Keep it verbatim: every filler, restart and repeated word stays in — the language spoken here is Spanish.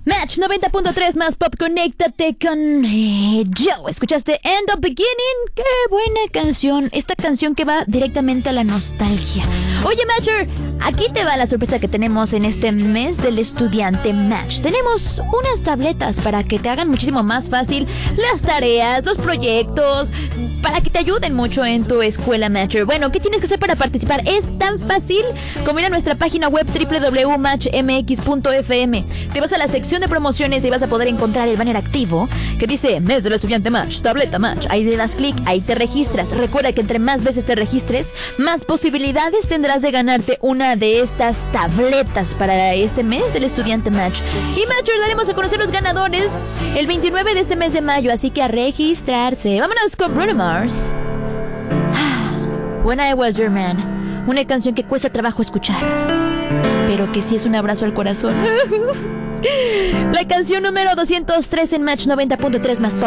Match noventa punto tres más pop, conéctate con eh, Joe. ¿Escuchaste End of Beginning? ¡Qué buena canción! Esta canción que va directamente a la nostalgia. Oye, Matcher, aquí te va la sorpresa que tenemos en este mes del estudiante Match. Tenemos unas tabletas para que te hagan muchísimo más fácil las tareas, los proyectos, para que te ayuden mucho en tu escuela, Matcher. Bueno, ¿qué tienes que hacer para participar? Es tan fácil como ir a nuestra página web doble u doble u doble u punto match m x punto f m. Te vas a la sección de promociones y vas a poder encontrar el banner activo que dice Mes del Estudiante Match, Tableta Match. Ahí le das clic, ahí te registras. Recuerda que entre más veces te registres, más posibilidades tendrás de ganarte una de estas tabletas para este mes del Estudiante Match. Y Matcher, daremos a conocer los ganadores el veintinueve de este mes de mayo, así que a registrarse. Vámonos con Bruno Mars. When I Was Your Man, una canción que cuesta trabajo escuchar, pero que sí es un abrazo al corazón. La canción número doscientos tres en Match noventa punto tres más pop.